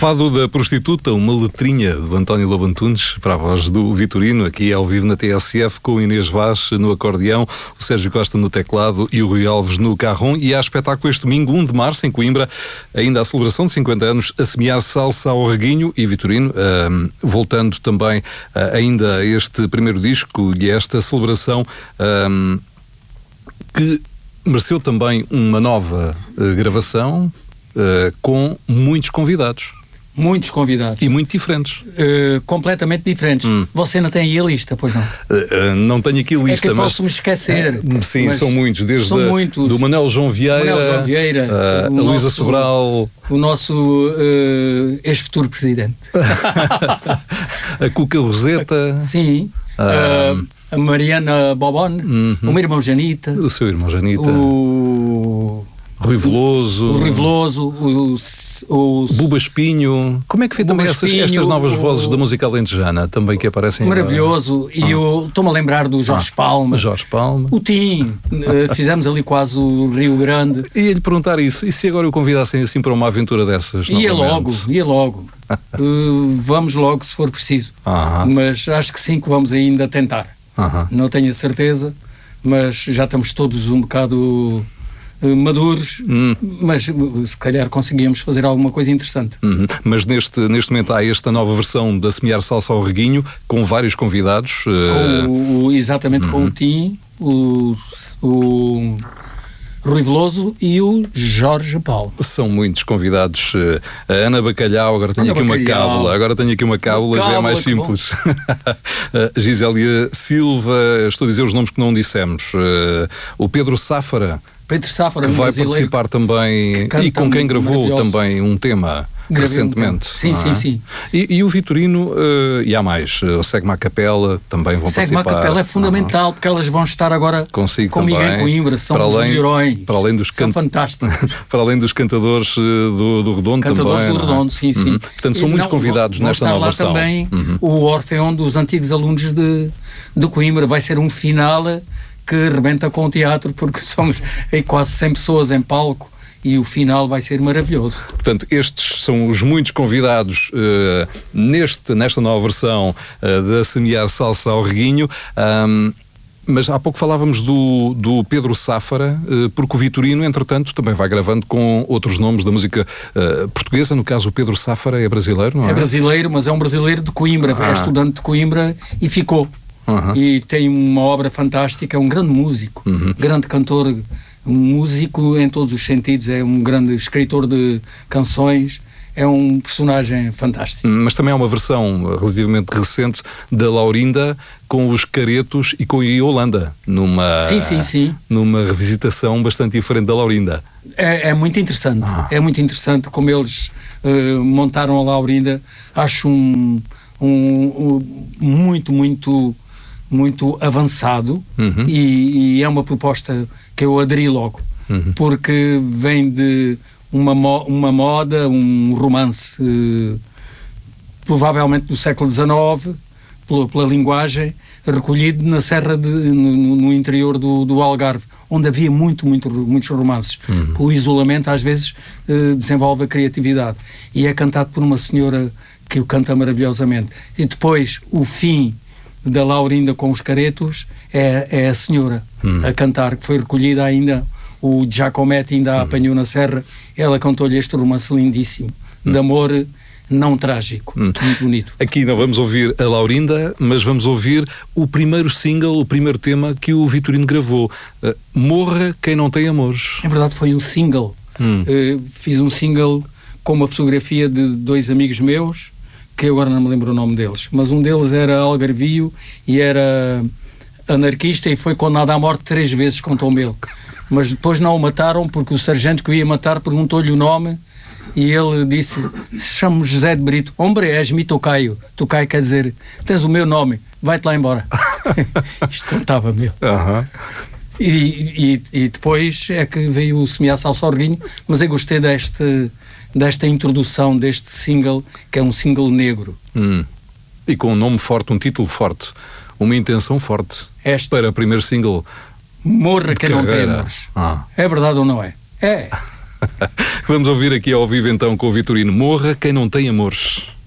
Fado da Prostituta, uma letrinha do António Lobo Antunes, para a voz do Vitorino, aqui ao vivo na TSF, com o Inês Vaz no acordeão, o Sérgio Costa no teclado e o Rui Alves no carrom. E há espetáculo este domingo, 1 de março, em Coimbra, ainda a celebração de 50 anos, a semear salsa ao reguinho. E Vitorino, voltando também ainda a este primeiro disco e a esta celebração, que mereceu também uma nova gravação, com muitos convidados. Muitos convidados. E muito diferentes. Completamente diferentes. Você não tem aí a lista, pois não? Não tenho aqui a lista, é que eu posso me esquecer. Sim, são muitos. Desde muitos. Do Manuel João Vieira, a Luísa Sobral, o nosso ex-futuro presidente. A Cuca Roseta. Sim. A Mariana Bobone, o meu irmão Janita. O seu irmão Janita. O Rui Veloso. O Rui Veloso, o Buba Espinho. Como é que foi também estas novas vozes da música alentejana também que aparecem? Maravilhoso. E eu estou-me a lembrar do Jorge Palma. Jorge Palma. O Tim. Fizemos ali quase o Rio Grande. Ia-lhe perguntar isso. E se agora o convidassem assim para uma aventura dessas? Ia logo. Vamos logo se for preciso. Mas acho que sim, que vamos ainda tentar. Não tenho a certeza, mas já estamos todos um bocado maduros, mas se calhar conseguíamos fazer alguma coisa interessante. Mas neste momento há esta nova versão da Semear Salsa ao Reguinho, com vários convidados. Exatamente, com o Tim, o Rui Veloso e o Jorge Paulo. São muitos convidados. A Ana Bacalhau, agora tenho aqui uma cábula, já é mais simples. Gisélia Silva, estou a dizer os nomes que não dissemos. O Pedro Sáfara, que vai participar também e com quem gravou também um tema recentemente. Sim. E o Vitorino, e há mais, o Segue-me à Capela também vão participar. Segue-me à Capela é fundamental, porque elas vão estar agora consigo comigo também, em Coimbra, são os melhorões, são fantásticos. Para além dos cantadores do Redondo cantadores também. Do Redondo, sim. Portanto, são muitos convidados nesta nova versão. Vão estar lá também o Orfeão dos antigos alunos de Coimbra. Vai ser um final que rebenta com o teatro, porque somos quase 100 pessoas em palco e o final vai ser maravilhoso. Portanto, estes são os muitos convidados nesta nova versão da Semear Salsa ao Reguinho. Mas há pouco falávamos do Pedro Sáfara, porque o Vitorino, entretanto, também vai gravando com outros nomes da música portuguesa. No caso, o Pedro Sáfara é brasileiro, não é? É brasileiro, mas é um brasileiro de Coimbra. É estudante de Coimbra e ficou. E tem uma obra fantástica, é um grande músico, grande cantor, um músico em todos os sentidos, é um grande escritor de canções, é um personagem fantástico. Mas também há uma versão relativamente recente da Laurinda com os Caretos e com a Yolanda, numa revisitação bastante diferente da Laurinda. É muito interessante, é muito interessante como eles montaram a Laurinda. Acho muito avançado, e é uma proposta que eu aderi logo, porque vem de uma moda, um romance provavelmente do século XIX, pela linguagem, recolhido na serra no interior do Algarve, onde havia muitos romances. O isolamento às vezes desenvolve a criatividade, e é cantado por uma senhora que o canta maravilhosamente. E depois o fim da Laurinda com os Caretos é a senhora a cantar, que foi recolhida ainda, o Giacometti ainda a apanhou na serra, ela cantou-lhe este romance lindíssimo, de amor não trágico, muito bonito. Aqui não vamos ouvir a Laurinda, mas vamos ouvir o primeiro single, o primeiro tema que o Vitorino gravou, Morra Quem Não Tem Amores. É verdade, foi um single. Fiz um single com uma fotografia de dois amigos meus, que eu agora não me lembro o nome deles, mas um deles era algarvio e era anarquista e foi condenado à morte 3 vezes, contou-me ele. Mas depois não o mataram, porque o sargento que o ia matar perguntou-lhe o nome e ele disse: chamo-me José de Brito. Hombre, és-me tocaio. Tocaio quer dizer, tens o meu nome, vai-te lá embora. Isto contava-me ele. E depois é que veio o Semear Salsa ao Reguinho, mas eu gostei desta introdução, deste single, que é um single negro. E com um nome forte, um título forte, uma intenção forte. Para o primeiro single. Morra Quem Não Tem Amores. É verdade ou não é? É. Vamos ouvir aqui ao vivo então com o Vitorino. Morra quem não tem amores.